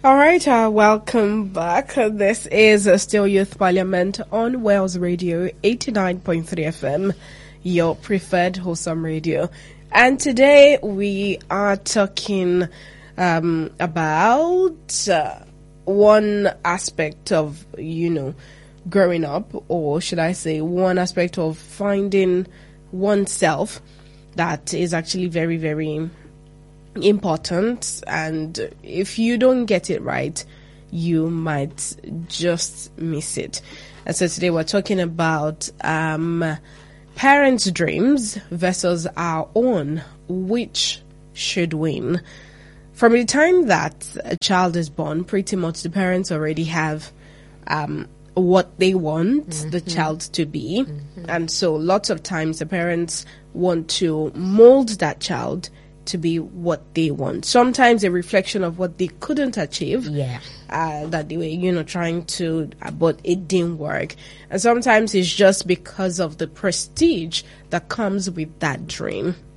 All right, welcome back. This is still Youth Parliament on Wales Radio 89.3 FM, your preferred wholesome radio. And today we are talking about one aspect of, growing up, or should I say one aspect of finding oneself that is actually very, very important, and if you don't get it right, you might just miss it. And so today we're talking about parents' dreams versus our own. Which should win? From the time that a child is born, pretty much the parents already have what they want the child to be, and so lots of times the parents want to mold that child to be what they want. Sometimes a reflection of what they couldn't achieve. That they were, trying to, but it didn't work. And sometimes it's just because of the prestige that comes with that dream.